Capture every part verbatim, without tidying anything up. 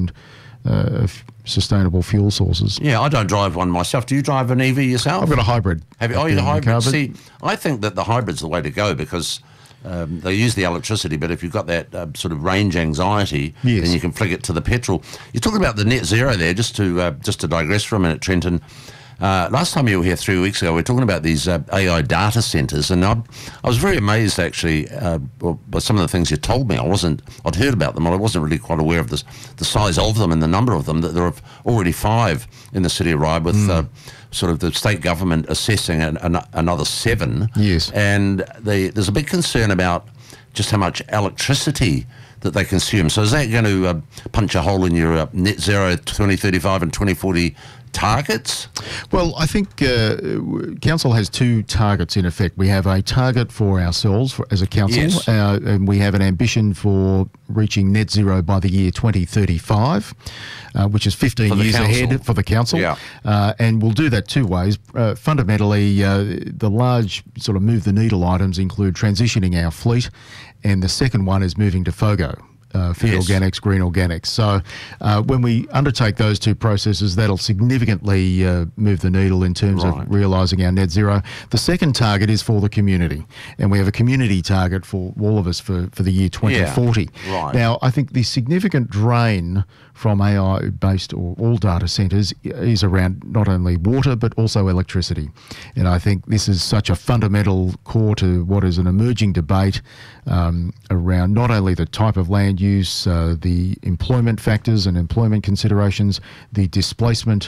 and uh, f- sustainable fuel sources. Yeah, I don't drive one myself. Do you drive an E V yourself? I've got a hybrid. Have you? Oh, you're a hybrid. See, I think that the hybrid's the way to go because um, they use the electricity, but if you've got that uh, sort of range anxiety, yes. then you can flick it to the petrol. You're talking about the net zero there, just to uh, just to digress for a minute, Trenton. Uh, last time you were here three weeks ago, we were talking about these uh, A I data centres, and I, I was very amazed actually uh, by some of the things you told me. I wasn't, I'd heard about them, but I wasn't really quite aware of this, the size of them and the number of them. That there are already five in the city of Ryde, with mm. uh, sort of the state government assessing an, an, another seven. Yes, and the, there's a big concern about just how much electricity that they consume. So is that going to uh, punch a hole in your uh, net zero twenty thirty-five and twenty forty targets? Well, I think uh, council has two targets in effect. We have a target for ourselves for, as a council, yes. uh, and we have an ambition for reaching net zero by the year twenty thirty-five, uh, which is fifteen years council. ahead for the council. Yeah. Uh, and we'll do that two ways. Uh, fundamentally, uh, the large sort of move the needle items include transitioning our fleet, and the second one is moving to FOGO. Uh, food yes. organics, green organics. So uh, when we undertake those two processes, that'll significantly uh, move the needle in terms right. of realising our net zero. The second target is for the community, and we have a community target for all of us for, for the year twenty forty. Yeah. Right. Now, I think the significant drain from A I-based or all data centres is around not only water but also electricity. And I think this is such a fundamental core to what is an emerging debate um, around not only the type of land use, uh, the employment factors and employment considerations, the displacement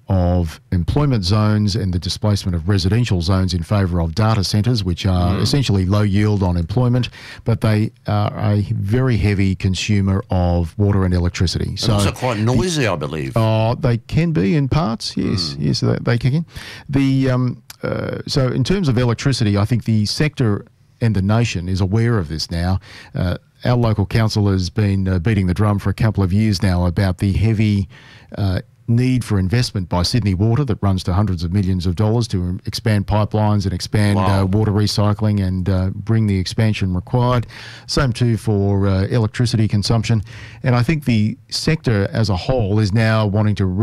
of employment zones and the displacement of residential zones in favour of data centres, which are mm. essentially low yield on employment, but they are a very heavy consumer of water and electricity. And so also quite noisy, I believe. Oh, they can be in parts, yes, mm. yes, they, they can. The um, uh, so in terms of electricity, I think the sector and the nation is aware of this now. Uh, our local council has been uh, beating the drum for a couple of years now about the heavy uh, need for investment by Sydney Water that runs to hundreds of millions of dollars to expand pipelines and expand wow. uh, water recycling and uh, bring the expansion required. Same too for uh, electricity consumption. And I think the sector as a whole is now wanting to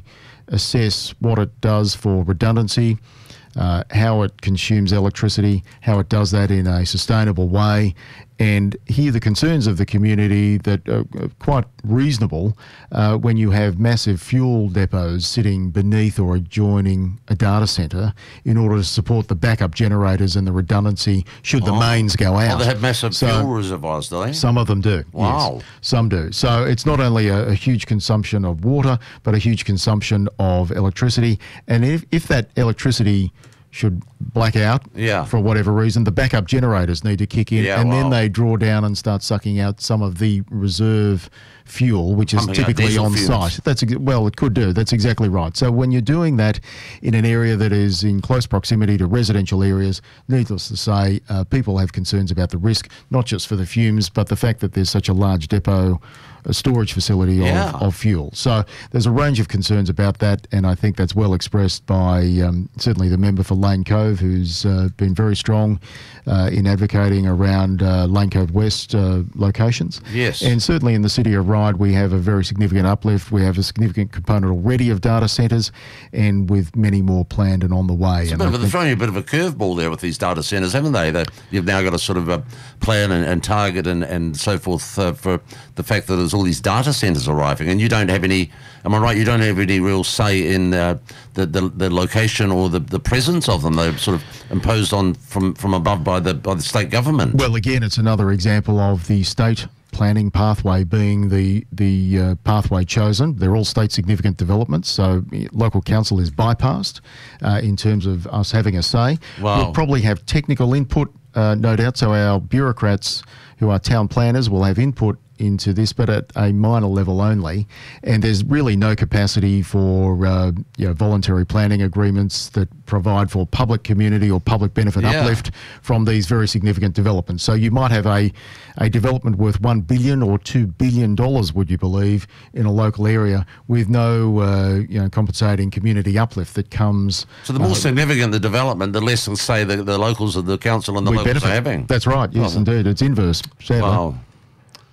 reassess what it does for redundancy, uh, how it consumes electricity, how it does that in a sustainable way, and hear the concerns of the community that are quite reasonable uh, when you have massive fuel depots sitting beneath or adjoining a data centre in order to support the backup generators and the redundancy should the oh. mains go out. Oh, they have massive so, fuel reservoirs, do they? Some of them do. Wow. Yes, some do. So it's not only a, a huge consumption of water, but a huge consumption of electricity. And if, if that electricity should black out yeah. for whatever reason, the backup generators need to kick in, yeah, and wow. then they draw down and start sucking out some of the reserve fuel, which is Pumping typically on fumes. site. That's ex- well, it could do. That's exactly right. So when you're doing that in an area that is in close proximity to residential areas, needless to say, uh, people have concerns about the risk, not just for the fumes, but the fact that there's such a large depot, a storage facility yeah. of, of fuel. So there's a range of concerns about that, and I think that's well expressed by um, certainly the member for Lane Cove, who's uh, been very strong uh, in advocating around uh, Lane Cove West uh, locations. Yes. And certainly in the city of Ryde, we have a very significant uplift. We have a significant component already of data centres, and with many more planned and on the way. It's a and bit I of a, they're throwing you a bit of a curveball there with these data centres, haven't they? That you've now got to sort of uh, plan and, and target and, and so forth uh, for the fact that there's all these data centres arriving, and you don't have any, am I right, you don't have any real say in uh, the, the the location or the, the presence of them. They're sort of imposed on from, from above by the by the state government. Well, again, it's another example of the state planning pathway being the the uh, pathway chosen. They're all state significant developments, so local council is bypassed uh, in terms of us having a say. Wow. We'll probably have technical input, uh, no doubt, so our bureaucrats who are town planners will have input into this, but at a minor level only, and there's really no capacity for uh, you know, voluntary planning agreements that provide for public community or public benefit yeah. uplift from these very significant developments. So you might have a, a development worth one billion or two billion dollars, would you believe, in a local area with no uh, you know compensating community uplift that comes. So the more uh, significant the development, the less, say, the, the locals of the council and the we locals benefit. are having. That's right. Yes, oh. indeed. It's inverse. Sadly. Wow.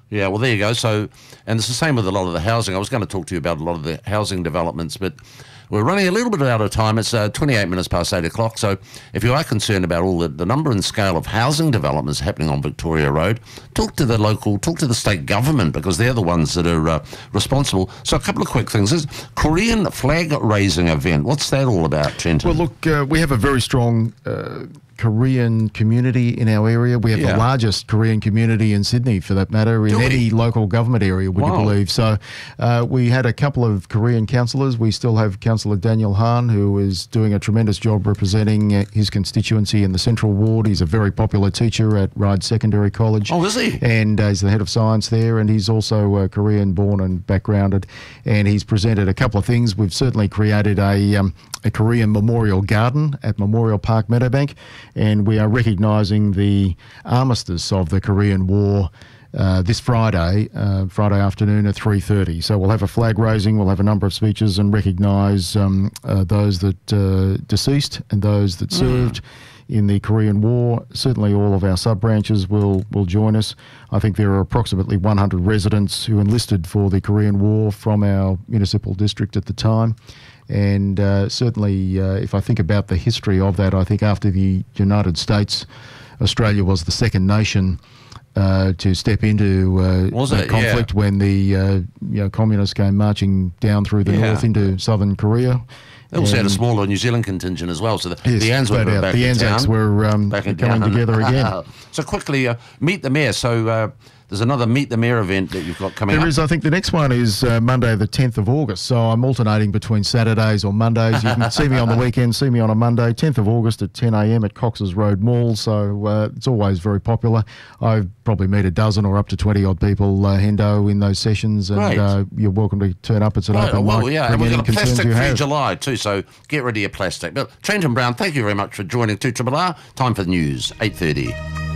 Yeah, well, there you go. So, and it's the same with a lot of the housing. I was going to talk to you about a lot of the housing developments, but we're running a little bit out of time. It's uh, twenty-eight minutes past eight o'clock. So if you are concerned about all the, the number and scale of housing developments happening on Victoria Road, talk to the local, talk to the state government, because they're the ones that are uh, responsible. So a couple of quick things. This Korean flag raising event, what's that all about, Trenton? Well, look, uh, we have a very strong uh, Korean community in our area. We have Yeah. the largest Korean community in Sydney, for that matter, in Do we? any local government area, would Wow. you believe? So uh, we had a couple of Korean councillors. We still have Councillor Daniel Han, who is doing a tremendous job representing uh, his constituency in the Central Ward. He's a very popular teacher at Ryde Secondary College. Oh, is he? And uh, he's the head of science there, and he's also uh, Korean born and backgrounded. And he's presented a couple of things. We've certainly created a, um, a Korean memorial garden at Memorial Park Meadowbank, and we are recognising the armistice of the Korean War uh, this Friday, uh, Friday afternoon at three thirty. So we'll have a flag raising, we'll have a number of speeches and recognise um, uh, those that uh, deceased and those that served in the Korean War. Certainly all of our sub-branches will, will join us. I think there are approximately one hundred residents who enlisted for the Korean War from our municipal district at the time. And uh, certainly, uh, if I think about the history of that, I think after the United States, Australia was the second nation uh, to step into uh, Was that it? conflict Yeah. when the uh, you know, communists came marching down through the Yeah. north into southern Korea. They also had a And- smaller New Zealand contingent as well. So the, Yes, the Anzacs flat were out. back The in Anzacs town. were um, Back in coming town. together again. So quickly, uh, Meet the Mayor. So uh, there's another Meet the Mayor event that you've got coming There up. is, I think the next one is uh, Monday the tenth of August, so I'm alternating between Saturdays or Mondays. You can see me on the weekend, see me on a Monday, tenth of August at ten a m at Cox's Road Mall, so uh, it's always very popular. I probably meet a dozen or up to twenty odd people, uh, Hendo, in those sessions, and Right. uh, you're welcome to turn up. It's an Right, open well, mic. yeah, Bring and we've any got a concerns plastic you free have. July too, so get rid of your plastic. But Trenton Brown, thank you very much for joining two Triple R. Time for the news, eight thirty.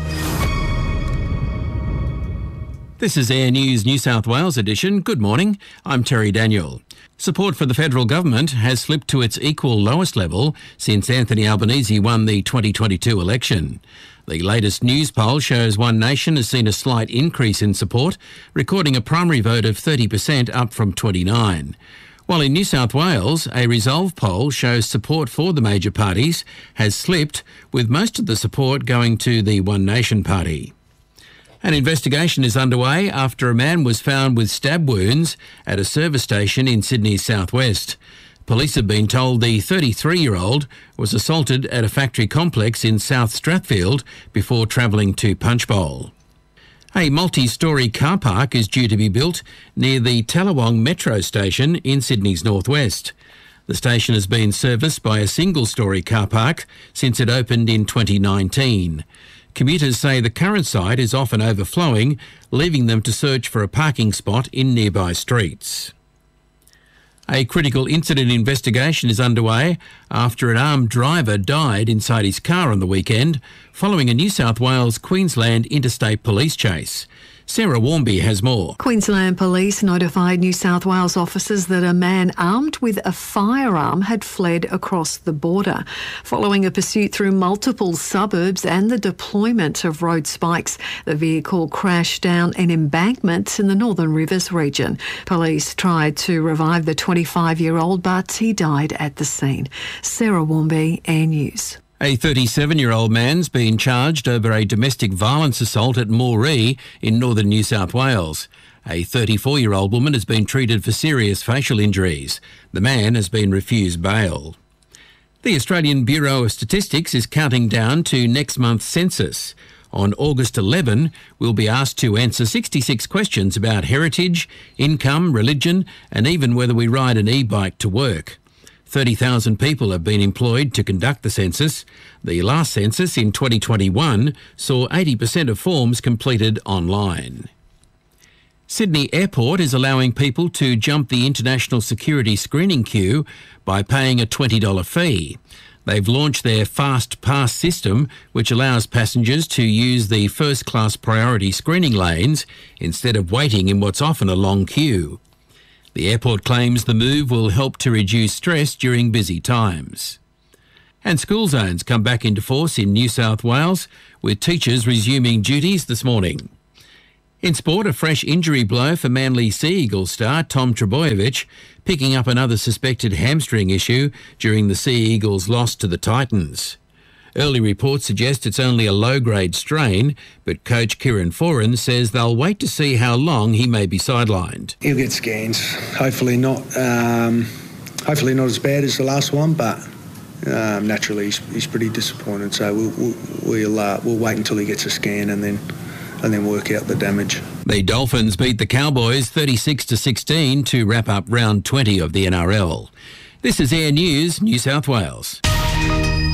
This is Air News New South Wales edition. Good morning, I'm Terry Daniel. Support for the federal government has slipped to its equal lowest level since Anthony Albanese won the twenty twenty-two election. The latest news poll shows One Nation has seen a slight increase in support, recording a primary vote of thirty percent up from twenty-nine. While in New South Wales, a Resolve poll shows support for the major parties has slipped, with most of the support going to the One Nation party. An investigation is underway after a man was found with stab wounds at a service station in Sydney's southwest. Police have been told the thirty-three-year-old was assaulted at a factory complex in South Strathfield before travelling to Punchbowl. A multi-storey car park is due to be built near the Tallawong Metro station in Sydney's northwest. The station has been serviced by a single-storey car park since it opened in twenty nineteen. Commuters say the current site is often overflowing, leaving them to search for a parking spot in nearby streets. A critical incident investigation is underway after an armed driver died inside his car on the weekend following a New South Wales-Queensland interstate police chase. Sarah Warmby has more. Queensland Police notified New South Wales officers that a man armed with a firearm had fled across the border. Following a pursuit through multiple suburbs and the deployment of road spikes, the vehicle crashed down an embankment in the Northern Rivers region. Police tried to revive the twenty-five-year-old, but he died at the scene. Sarah Warmby, Air News. A thirty-seven-year-old man's been charged over a domestic violence assault at Moree in northern New South Wales. A thirty-four-year-old woman has been treated for serious facial injuries. The man has been refused bail. The Australian Bureau of Statistics is counting down to next month's census. On August eleventh, we'll be asked to answer sixty-six questions about heritage, income, religion, and even whether we ride an e-bike to work. thirty thousand people have been employed to conduct the census. The last census in twenty twenty-one saw eighty percent of forms completed online. Sydney Airport is allowing people to jump the international security screening queue by paying a twenty dollars fee. They've launched their Fast Pass system, which allows passengers to use the first-class priority screening lanes instead of waiting in what's often a long queue. The airport claims the move will help to reduce stress during busy times. And school zones come back into force in New South Wales, with teachers resuming duties this morning. In sport, a fresh injury blow for Manly Sea Eagles star Tom Trbojevic, picking up another suspected hamstring issue during the Sea Eagles' loss to the Titans. Early reports suggest it's only a low-grade strain, but coach Kieran Foran says they'll wait to see how long he may be sidelined. He'll get scans. Hopefully not. Um, hopefully not as bad as the last one, but um, naturally he's, he's pretty disappointed. So we'll we'll we'll, uh, we'll wait until he gets a scan and then and then work out the damage. The Dolphins beat the Cowboys thirty-six to sixteen to wrap up round twenty of the N R L. This is Air News, New South Wales.